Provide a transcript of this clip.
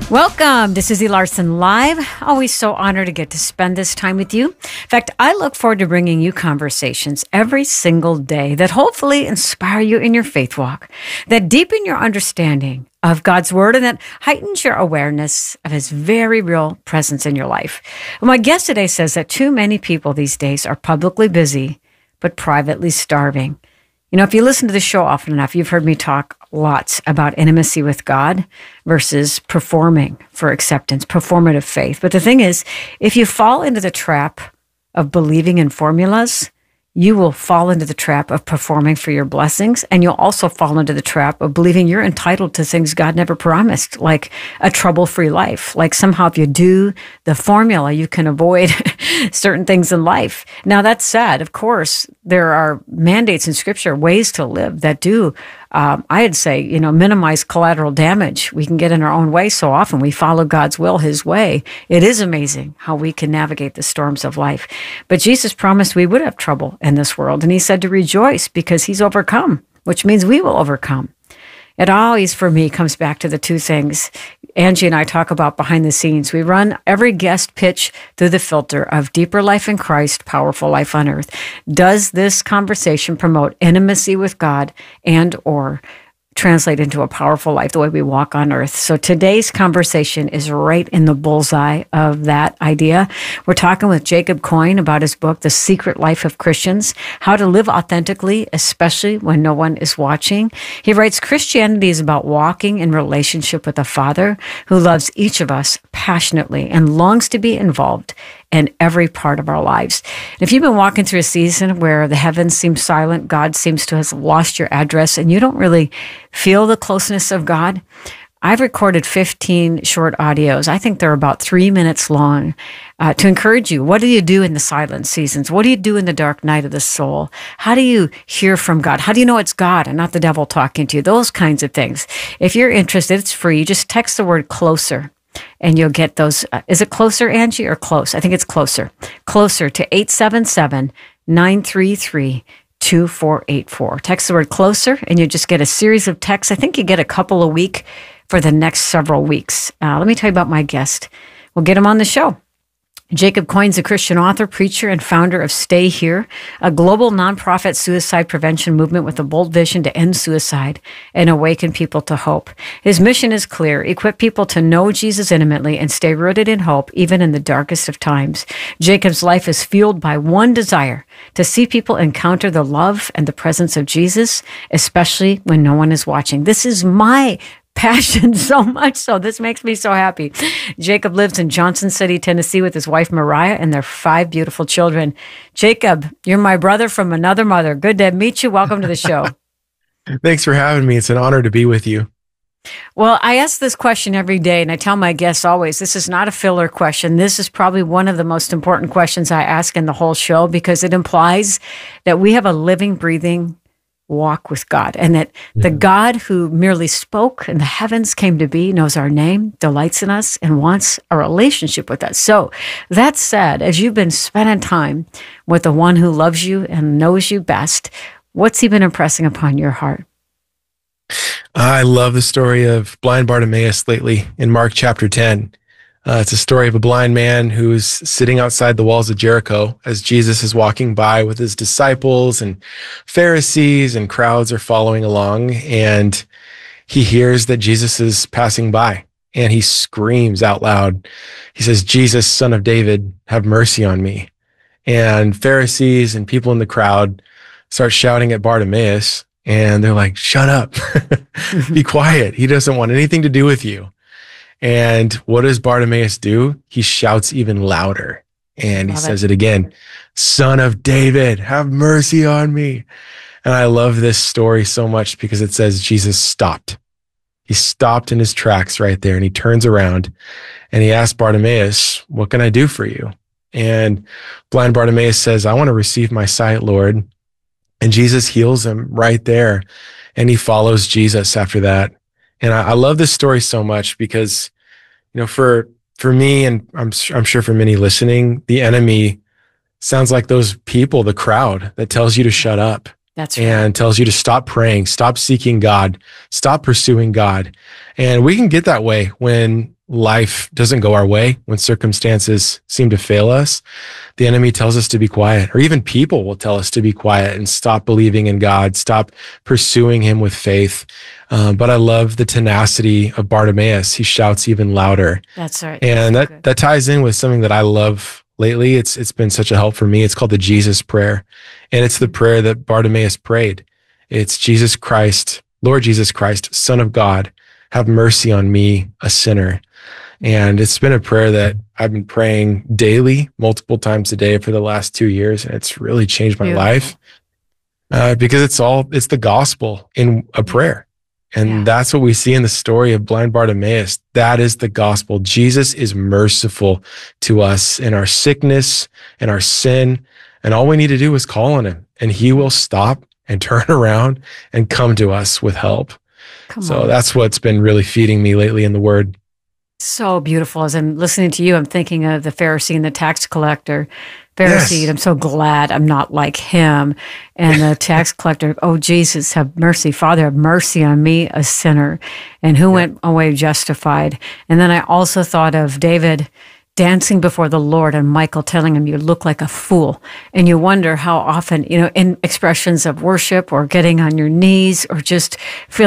Welcome to Susie Larson Live. Always so honored to get to spend this time with you. In fact, I look forward to bringing you conversations every single day that hopefully inspire you in your faith walk, that deepen your understanding of God's Word, and that heightens your awareness of His very real presence in your life. Well, my guest today says that too many people these days are publicly busy, but privately starving. You know, if you listen to the show often enough, you've heard me talk lots about intimacy with God versus performing for acceptance, performative faith. But the thing is, if you fall into the trap of believing in formulas, you will fall into the trap of performing for your blessings, and you'll also fall into the trap of believing you're entitled to things God never promised, like a trouble-free life, like somehow if you do the formula, you can avoid certain things in life. Now, that's sad. Of course, there are mandates in Scripture, ways to live that do, I'd say, minimize collateral damage. We can get in our own way so often. We follow God's will, His way. It is amazing how we can navigate the storms of life. But Jesus promised we would have trouble in this world, and He said to rejoice because He's overcome, which means we will overcome. It always, for me, comes back to the two things Angie and I talk about behind the scenes. We run every guest pitch through the filter of deeper life in Christ, powerful life on earth. Does this conversation promote intimacy with God and or translate into a powerful life, the way we walk on earth? So today's conversation is right in the bullseye of that idea. We're talking with Jacob Coyne about his book, The Secret Life of Christians, How to Live Authentically, Especially When No One is Watching. He writes, Christianity is about walking in relationship with a Father who loves each of us passionately and longs to be involved in every part of our lives. And if you've been walking through a season where the heavens seem silent, God seems to have lost your address, and you don't really feel the closeness of God, I've recorded 15 short audios. I think they're about 3 minutes long to encourage you. What do you do in the silent seasons? What do you do in the dark night of the soul? How do you hear from God? How do you know it's God and not the devil talking to you? Those kinds of things. If you're interested, it's free. Just text the word closer, and you'll get those. Is it closer, Angie, or close? I think it's closer. Closer to 877-933-2484. Text the word closer, and you just get a series of texts. I think you get a couple a week for the next several weeks. Let me tell you about my guest. We'll get him on the show. Jacob Coyne's a Christian author, preacher, and founder of Stay Here, a global nonprofit suicide prevention movement with a bold vision to end suicide and awaken people to hope. His mission is clear: equip people to know Jesus intimately and stay rooted in hope, even in the darkest of times. Jacob's life is fueled by one desire: to see people encounter the love and the presence of Jesus, especially when no one is watching. This is my passion, so much so. This makes me so happy. Jacob lives in Johnson City, Tennessee with his wife, Mariah, and their 5 beautiful children. Jacob, you're my brother from another mother. Good to meet you. Welcome to the show. Thanks for having me. It's an honor to be with you. Well, I ask this question every day, and I tell my guests always, this is not a filler question. This is probably one of the most important questions I ask in the whole show, because it implies that we have a living, breathing walk with God, and that the God who merely spoke and the heavens came to be knows our name, delights in us, and wants a relationship with us. So that said, as you've been spending time with the one who loves you and knows you best, what's He been impressing upon your heart? I love the story of blind Bartimaeus lately in Mark chapter 10. It's a story of a blind man who's sitting outside the walls of Jericho as Jesus is walking by with his disciples, and Pharisees and crowds are following along, and he hears that Jesus is passing by, and he screams out loud. He says, "Jesus, Son of David, have mercy on me." And Pharisees and people in the crowd start shouting at Bartimaeus, and they're like, "Shut up, be quiet. He doesn't want anything to do with you." And what does Bartimaeus do? He shouts even louder, and he says it again, "Son of David, have mercy on me." And I love this story so much because it says Jesus stopped. He stopped in his tracks right there, and he turns around and he asks Bartimaeus, "What can I do for you?" And blind Bartimaeus says, "I want to receive my sight, Lord." And Jesus heals him right there, and he follows Jesus after that. And I love this story so much because, for me, and I'm sure for many listening, the enemy sounds like those people, the crowd that tells you to shut up That's right. and tells you to stop praying, stop seeking God, stop pursuing God. And we can get that way when life doesn't go our way, when circumstances seem to fail us. The enemy tells us to be quiet, or even people will tell us to be quiet and stop believing in God, stop pursuing him with faith. But I love the tenacity of Bartimaeus. He shouts even louder. That's right. And That's that ties in with something that I love lately. It's been such a help for me. It's called the Jesus prayer. And it's the prayer that Bartimaeus prayed. It's Jesus Christ, Lord Jesus Christ, Son of God, have mercy on me, a sinner. And it's been a prayer that I've been praying daily, multiple times a day for the last 2 years. And it's really changed my life because it's the gospel in a prayer. And that's what we see in the story of blind Bartimaeus. That is the gospel. Jesus is merciful to us in our sickness and our sin. And all we need to do is call on him, and he will stop and turn around and come to us with help. So that's what's been really feeding me lately in the word. So beautiful. As I'm listening to you, I'm thinking of the Pharisee and the tax collector. Pharisee, yes. I'm so glad I'm not like him. And the tax collector, oh, Jesus, have mercy. Father, have mercy on me, a sinner. And who went away justified. And then I also thought of David dancing before the Lord and Michael telling him, you look like a fool. And you wonder how often, in expressions of worship or getting on your knees or just feeling